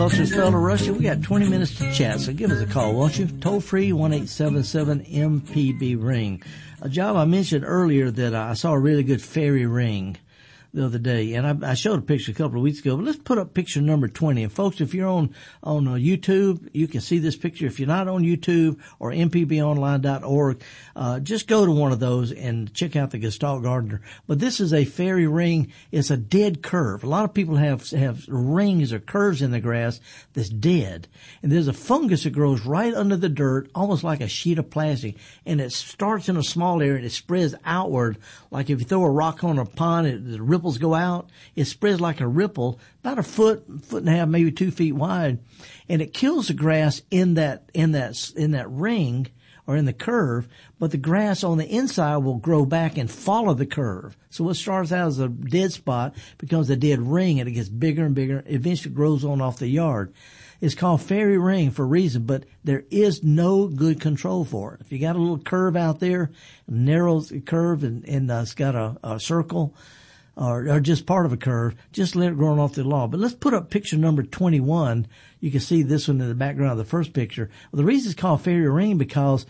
It's Fellow Rusty. We got 20 minutes to chat, so give us a call, won't you? Toll free, 1-877-MPB-RING. Job, I mentioned earlier that I saw a really good fairy ring the other day, and I showed a picture a couple of weeks ago, but let's put up picture number 20. And folks, if you're on YouTube, you can see this picture. If you're not on YouTube or mpbonline.org, just go to one of those and check out the Gestalt Gardener. But this is a fairy ring. It's a dead curve. A lot of people have rings or curves in the grass that's dead. And there's a fungus that grows right under the dirt, almost like a sheet of plastic. And it starts in a small area and it spreads outward. Like if you throw a rock on a pond, the ripples go out. It spreads like a ripple, about a foot and a half, maybe 2 feet wide. And it kills the grass in that ring or in the curve, but the grass on the inside will grow back and follow the curve. So what starts out as a dead spot becomes a dead ring, and it gets bigger and bigger, eventually grows on off the yard. It's called fairy ring for a reason, but there is no good control for it. If you got a little curve out there, narrow curve, and it's got a circle, or just part of a curve, just let it grow off the lawn. But let's put up picture number 21. You can see this one in the background of the first picture. Well, the reason it's called fairy ring because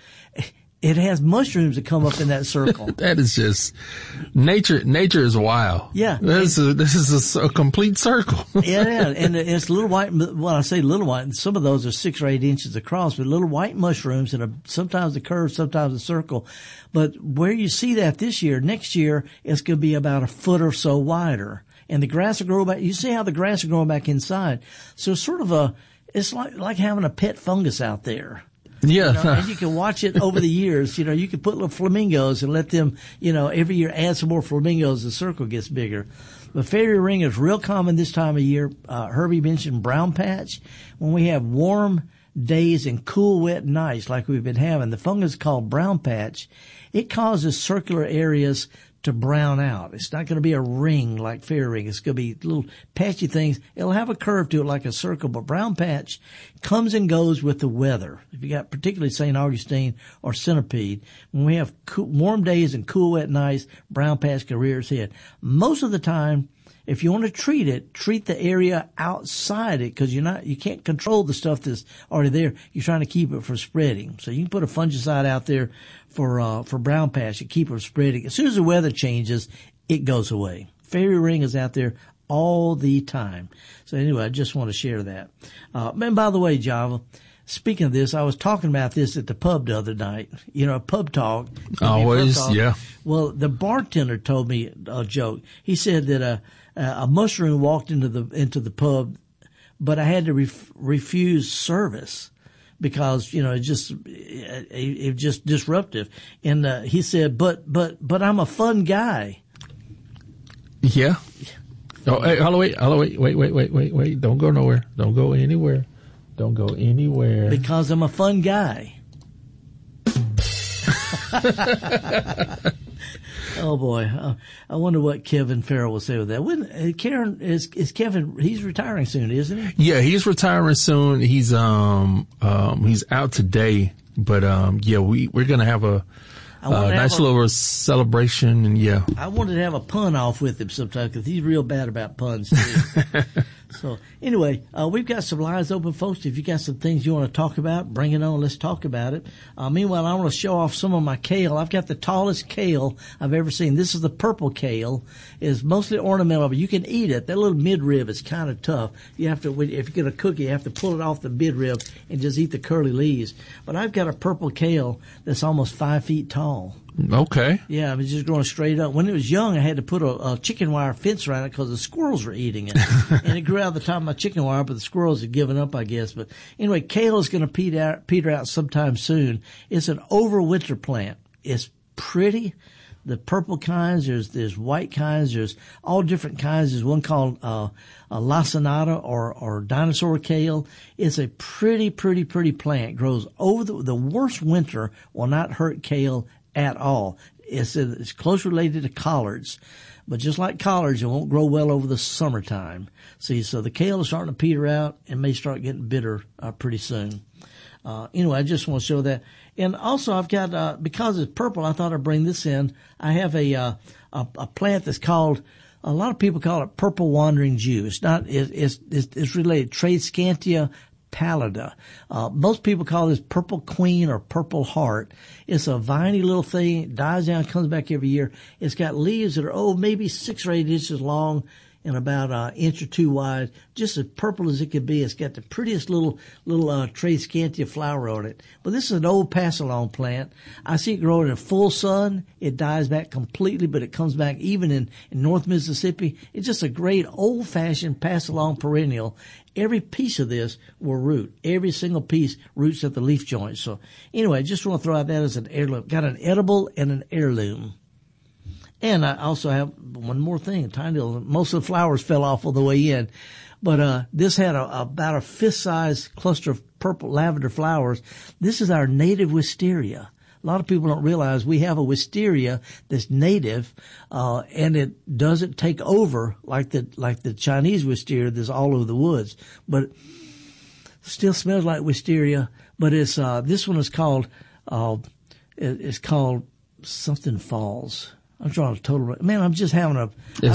it has mushrooms that come up in that circle. That is just nature. Nature is wild. Yeah. This is a complete circle. Yeah. And it's little white. Well, I say little white. Some of those are 6 or 8 inches across, but little white mushrooms that are sometimes a curve, sometimes a circle. But where you see that this year, next year, it's going to be about a foot or so wider. And the grass will grow back. You see how the grass is growing back inside. So it's sort of it's like having a pet fungus out there. Yeah. And you can watch it over the years. You can put little flamingos and let them, every year add some more flamingos. The circle gets bigger. The fairy ring is real common this time of year. Herbie mentioned brown patch. When we have warm days and cool, wet nights like we've been having, the fungus is called brown patch. It causes circular areas to brown out. It's not going to be a ring like fairy ring. It's going to be little patchy things. It'll have a curve to it like a circle, but brown patch comes and goes with the weather. If you got particularly St. Augustine or centipede, when we have warm days and cool, wet nights, brown patch can rear its head. Most of the time, if you want to treat it, treat the area outside it because you can't control the stuff that's already there. You're trying to keep it from spreading. So you can put a fungicide out there for brown patch to keep it from spreading. As soon as the weather changes, it goes away. Fairy ring is out there all the time. So anyway, I just want to share that. And by the way, Java, speaking of this, I was talking about this at the pub the other night. Pub talk. Always, pub talk. Yeah. Well, the bartender told me a joke. He said that a mushroom walked into the pub, but I had to refuse service because it just disruptive. And he said, but I'm a fun guy. Yeah. Oh, hey, wait! Don't go nowhere. Don't go anywhere. Don't go anywhere. Because I'm a fun guy. Oh boy, I wonder what Kevin Farrell will say with that. When Karen is Kevin, he's retiring soon, isn't he? Yeah, he's retiring soon. He's out today, but we're gonna have a nice little celebration, and yeah. I wanted to have a pun off with him sometime because he's real bad about puns too. So anyway, we've got some lines open, folks. If you got some things you want to talk about, bring it on. Let's talk about it. Meanwhile, I want to show off some of my kale. I've got the tallest kale I've ever seen. This is the purple kale. It's mostly ornamental, but you can eat it. That little midrib is kind of tough. You have to, if you get a cookie, you have to pull it off the midrib and just eat the curly leaves. But I've got a purple kale that's almost 5 feet tall. Okay. Yeah, it was just growing straight up. When it was young, I had to put a chicken wire fence around it because the squirrels were eating it. And it grew out of the top of my chicken wire, but the squirrels had given up, I guess. But anyway, kale is going to peter out sometime soon. It's an overwinter plant. It's pretty. The purple kinds, there's white kinds, there's all different kinds. There's one called a lacinato or dinosaur kale. It's a pretty plant. Grows over the worst winter will not hurt kale at all. It's close related to collards, but just like collards, it won't grow well over the summertime. See, so the kale is starting to peter out and may start getting bitter pretty soon. Anyway, I just want to show that. And also I've got, because it's purple, I thought I'd bring this in. I have a plant that's called A lot of people call it purple wandering Jew. It's not. It's related. Tradescantia pallida. Most people call this purple queen or purple heart. It's a viney little thing. It dies down, comes back every year. It's got leaves that are, maybe 6 or 8 inches long and about an inch or 2 wide, just as purple as it could be. It's got the prettiest little Tradescantia flower on it. But this is an old pass-along plant. I see it growing in full sun. It dies back completely, but it comes back even in North Mississippi. It's just a great old-fashioned pass-along perennial. Every piece of this will root. Every single piece roots at the leaf joint. So anyway, just want to throw out that as an heirloom. Got an edible and an heirloom. And I also have one more thing, tiny little, most of the flowers fell off on the way in. But, this had about a fist-sized cluster of purple lavender flowers. This is our native wisteria. A lot of people don't realize we have a wisteria that's native, and it doesn't take over like the Chinese wisteria that's all over the woods. But still smells like wisteria. But it's, this one is called, it's called something falls. I'm trying to I'm just having it's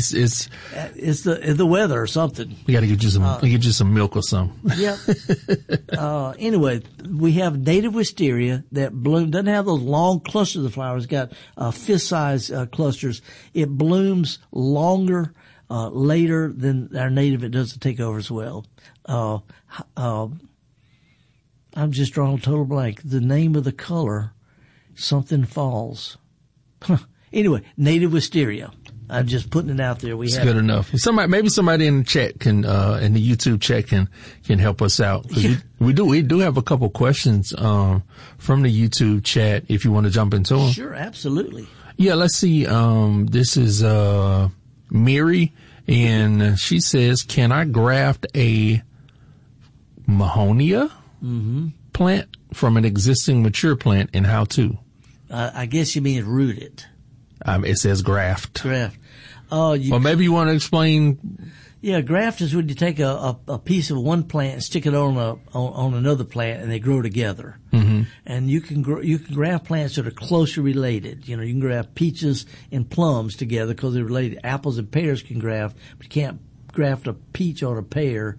the weather or something. We got to get you some milk or something. Yeah. Anyway, we have native wisteria that doesn't have those long clusters of flowers. It's got, fist-sized, clusters. It blooms longer, later than our native. It doesn't take over as well. I'm just drawing a total blank. The name of the color, something falls. Anyway, native wisteria. I'm just putting it out there. It's good enough. Maybe somebody in the chat in the YouTube chat can help us out. Yeah. We do have a couple questions, from the YouTube chat if you want to jump into them. Sure, absolutely. Yeah, let's see. This is, Miri, and she says, can I graft a Mahonia plant from an existing mature plant, and how to? I guess you mean root it. It says graft. Graft. Or maybe you want to explain. Yeah, graft is when you take a piece of one plant and stick it on another plant, and they grow together. Mm-hmm. And you can graft plants that are closely related. You can graft peaches and plums together because they're related. Apples and pears can graft, but you can't graft a peach on a pear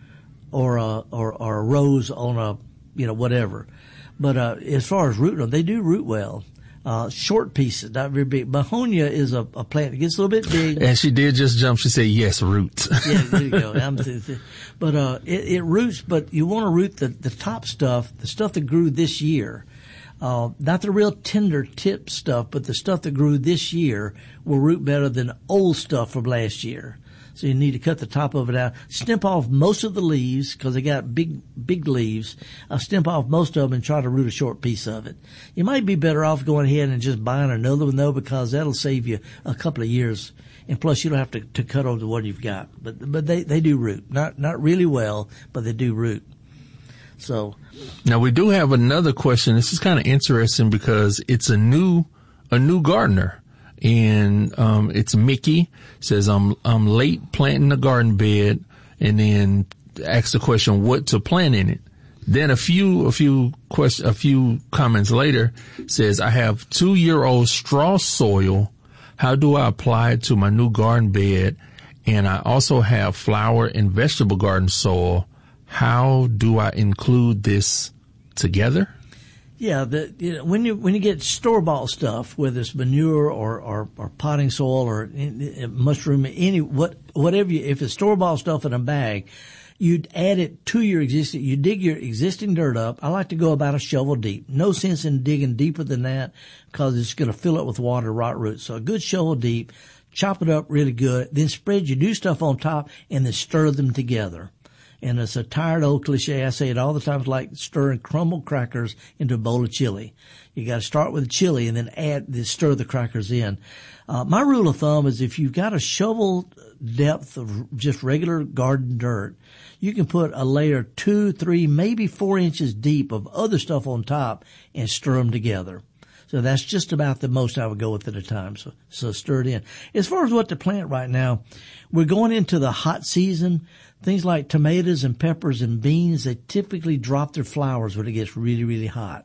or a rose on a whatever. But as far as rooting them, they do root well. Short pieces, not very big. Mahonia is a plant that gets a little bit big. And she did just jump. She said, yes, roots. Yeah, there you go. But it roots, but you want to root the top stuff, the stuff that grew this year. Not the real tender tip stuff, but the stuff that grew this year will root better than old stuff from last year. So you need to cut the top of it out. Snip off most of the leaves because they got big leaves. Snip off most of them and try to root a short piece of it. You might be better off going ahead and just buying another one though, because that'll save you a couple of years. And plus you don't have to cut over the one you've got. But they do root. Not really well, but they do root. So. Now we do have another question. This is kind of interesting because it's a new gardener. And, it's Mickey says, I'm late planting the garden bed, and then asks the question, what to plant in it. Then a few comments later says, I have 2-year-old straw soil. How do I apply it to my new garden bed? And I also have flower and vegetable garden soil. How do I include this together? Yeah, when you get store-bought stuff, whether it's manure or potting soil or mushroom, whatever, if it's store-bought stuff in a bag, you'd add it to you dig your existing dirt up. I like to go about a shovel deep. No sense in digging deeper than that because it's going to fill up with water, rot roots. So a good shovel deep, chop it up really good, then spread your new stuff on top and then stir them together. And it's a tired old cliche. I say it all the time. It's like stirring crumbled crackers into a bowl of chili. You got to start with the chili and then stir the crackers in. My rule of thumb is if you've got a shovel depth of just regular garden dirt, you can put a layer 2, 3, maybe 4 inches deep of other stuff on top and stir them together. So that's just about the most I would go with at a time. So stir it in. As far as what to plant right now, we're going into the hot season. Things like tomatoes and peppers and beans, they typically drop their flowers when it gets really, really hot.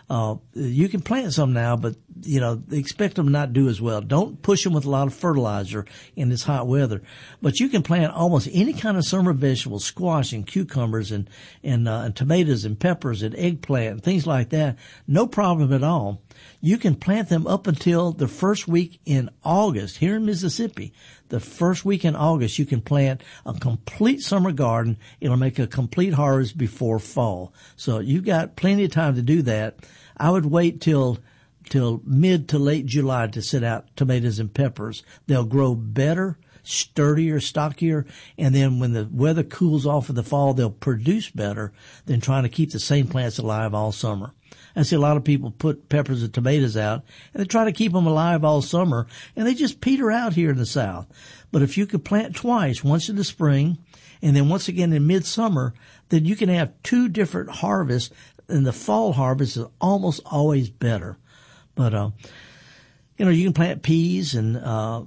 You can plant some now, but, expect them not to do as well. Don't push them with a lot of fertilizer in this hot weather. But you can plant almost any kind of summer vegetables, squash and cucumbers and tomatoes and peppers and eggplant and things like that. No problem at all. You can plant them up until the first week in August here in Mississippi. The first week in August, you can plant a complete summer garden. It'll make a complete harvest before fall. So you've got plenty of time to do that. I would wait till mid to late July to set out tomatoes and peppers. They'll grow better, sturdier, stockier, and then when the weather cools off in the fall, they'll produce better than trying to keep the same plants alive all summer. I see a lot of people put peppers and tomatoes out, and they try to keep them alive all summer, and they just peter out here in the South. But if you could plant twice, once in the spring and then once again in midsummer, then you can have two different harvests, and the fall harvest is almost always better. But, you can plant peas and,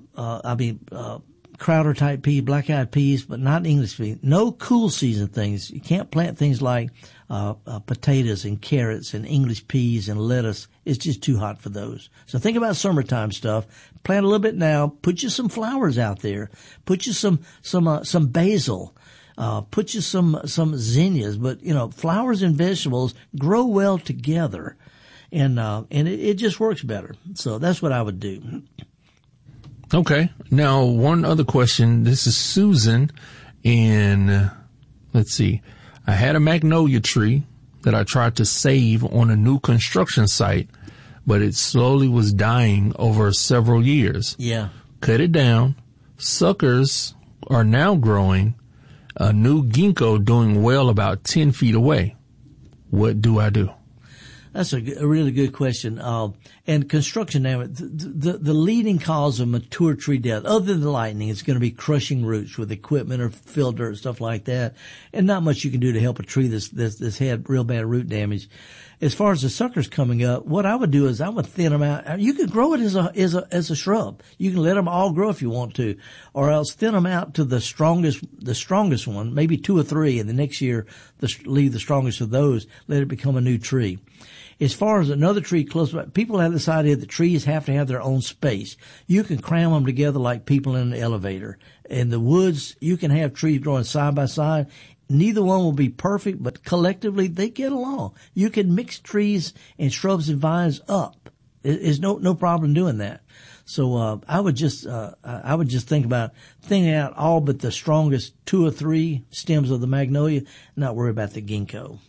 Crowder type pea, black-eyed peas, but not English peas. No cool season things. You can't plant things like potatoes and carrots and English peas and lettuce. It's just too hot for those. So think about summertime stuff. Plant a little bit now. Put you some flowers out there. Put you some basil. Put you some zinnias. But flowers and vegetables grow well together, and it just works better. So that's what I would do. Okay. Now, one other question. This is Susan, and let's see. I had a magnolia tree that I tried to save on a new construction site, but it slowly was dying over several years. Yeah. Cut it down. Suckers are now growing. A new ginkgo doing well about 10 feet away. What do I do? That's a really good question. And construction damage, the leading cause of mature tree death, other than lightning, is going to be crushing roots with equipment or fill dirt, stuff like that. And not much you can do to help a tree that's had real bad root damage. As far as the suckers coming up, what I would do is I would thin them out. You could grow it as a shrub. You can let them all grow if you want to, or else thin them out to the strongest one, maybe 2 or 3, and the next year leave the strongest of those, let it become a new tree. As far as another tree close by, people have this idea that trees have to have their own space. You can cram them together like people in an elevator. In the woods, you can have trees growing side by side. Neither one will be perfect, but collectively they get along. You can mix trees and shrubs and vines up. There's no problem doing that. So I would just think about thinning out all but the strongest 2 or 3 stems of the magnolia, not worry about the ginkgo.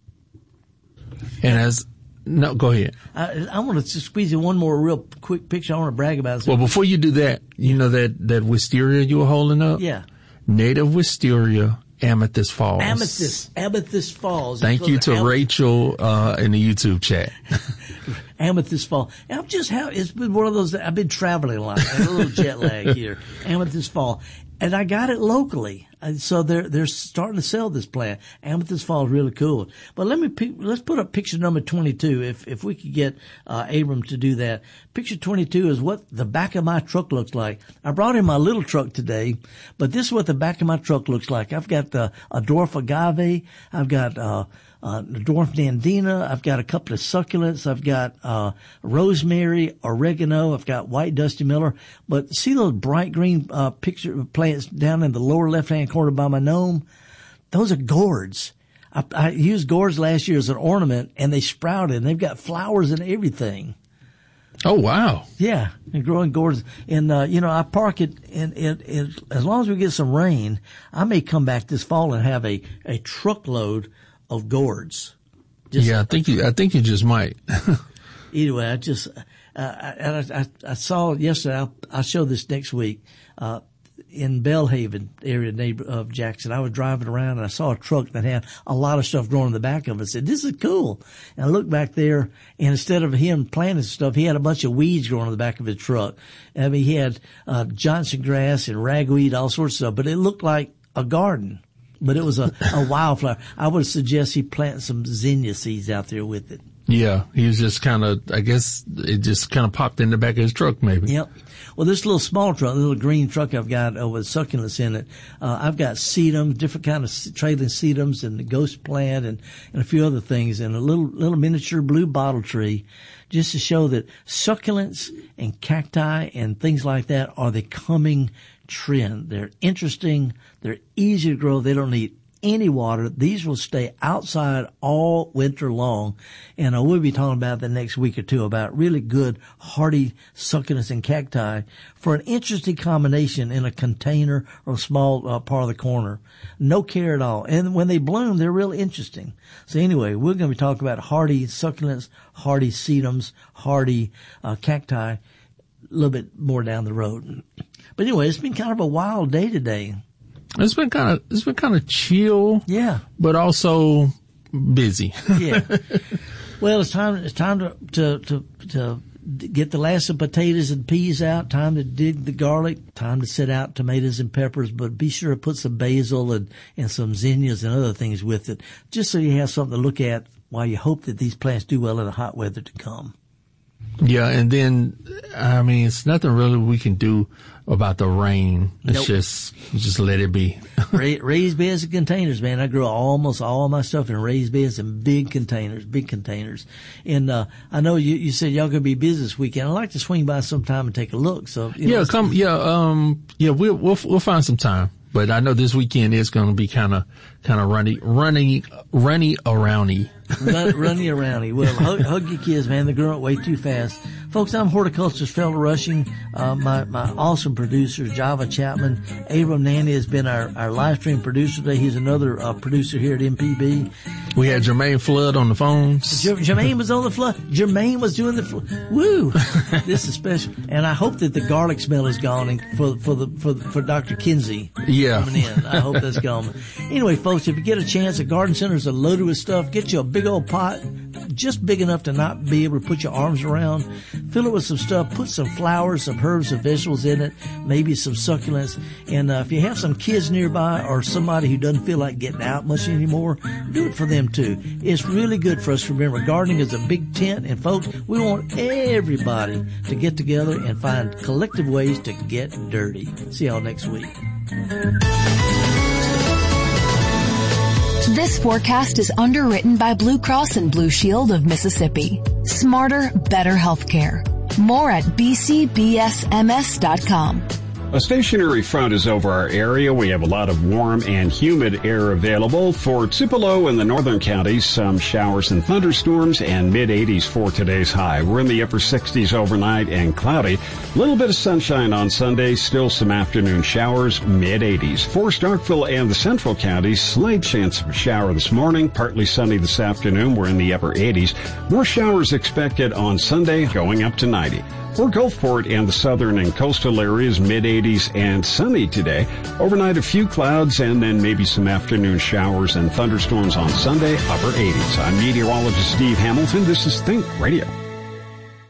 And no, go ahead. I want to squeeze in one more real quick picture. I want to brag about this. Well, before you do that, that wisteria you were holding up? Yeah. Native wisteria, Amethyst Falls. Amethyst Falls. Thank you to Rachel in the YouTube chat. Amethyst Falls. And it's been one of those, I've been traveling a lot. I have a little jet lag here. Amethyst Falls. And I got it locally. So they're starting to sell this plant. Amethyst Falls is really cool. But let's put up picture number 22 if we could get Abram to do that. Picture 22 is what the back of my truck looks like. I brought in my little truck today, but this is what the back of my truck looks like. I've got a dwarf agave. I've got dwarf nandina. I've got a couple of succulents. I've got rosemary, oregano. I've got white dusty miller. But see those bright green picture plants down in the lower left-hand corner by my gnome? Those are gourds. I used gourds last year as an ornament, and they sprouted, and they've got flowers and everything. Oh, wow. Yeah, and growing gourds. And, I park it, and as long as we get some rain, I may come back this fall and have a truckload of gourds. I think you just might. Anyway, I saw it yesterday. I'll show this next week. In Belhaven area neighbor of Jackson, I was driving around and I saw a truck that had a lot of stuff growing in the back of it. I said, "This is cool." And I looked back there, and instead of him planting stuff, he had a bunch of weeds growing in the back of his truck. I mean, he had Johnson grass and ragweed, all sorts of stuff, but it looked like a garden. But it was a wildflower. I would suggest he plant some zinnia seeds out there with it. Yeah, he was just kind of, I guess it just kind of popped in the back of his truck maybe. Yep. Well, this little small truck, little green truck I've got with succulents in it, I've got sedum, different kind of trailing sedums and the ghost plant and a few other things and a little miniature blue bottle tree just to show that succulents and cacti and things like that are the coming trend. They're interesting. They're easy to grow. They don't need any water. These will stay outside all winter long. And we'll be talking about the next week or two about really good hardy succulents and cacti for an interesting combination in a container or a small part of the corner. No care at all. And when they bloom, they're real interesting. So anyway, we're going to be talking about hardy succulents, hardy sedums, hardy cacti a little bit more down the road. But anyway, it's been kind of a wild day today. It's been kind of chill. Yeah. But also busy. Yeah. Well, it's time to get the last of potatoes and peas out. Time to dig the garlic. Time to set out tomatoes and peppers. But be sure to put some basil and some zinnias and other things with it, just so you have something to look at while you hope that these plants do well in the hot weather to come. Yeah, and then, I mean, it's nothing really we can do about the rain. It's Nope. just let it be. Raised beds and containers, man. I grow almost all my stuff in raised beds and big containers. And, I know you said y'all gonna be busy this weekend. I'd like to swing by sometime and take a look. So, We'll find some time. But I know this weekend is going to be kind of runny aroundy. Runny aroundy. Well, hug your kids, man. They're growing up way too fast. Folks, I'm horticulturist Felder Rushing. My awesome producer, Java Chapman. Abram Nanny has been our live stream producer today. He's another producer here at MPB. We had Jermaine Flood on the phones. Jermaine was on the flood. Jermaine was doing the woo. This is special. And I hope that the garlic smell is gone and for Dr. Kinsey. Yeah. Coming in. I hope that's gone. Anyway, folks, if you get a chance, the garden centers are loaded with stuff. Get you a big old pot, just big enough to not be able to put your arms around. Fill it with some stuff. Put some flowers, some herbs, some vegetables in it. Maybe some succulents. And if you have some kids nearby or somebody who doesn't feel like getting out much anymore, do it for them too. It's really good for us to remember gardening is a big tent. And folks, we want everybody to get together and find collective ways to get dirty. See y'all next week. This forecast is underwritten by Blue Cross and Blue Shield of Mississippi. Smarter, better healthcare. More at bcbsms.com. A stationary front is over our area. We have a lot of warm and humid air available. For Tupelo and the northern counties, some showers and thunderstorms and mid-80s for today's high. We're in the upper 60s overnight and cloudy. A little bit of sunshine on Sunday, still some afternoon showers, mid-80s. For Starkville and the central counties, slight chance of a shower this morning, partly sunny this afternoon. We're in the upper 80s. More showers expected on Sunday, going up to 90. For Gulfport and the southern and coastal areas, mid-80s and sunny today. Overnight, a few clouds and then maybe some afternoon showers and thunderstorms on Sunday, upper 80s. I'm meteorologist Steve Hamilton. This is Think Radio.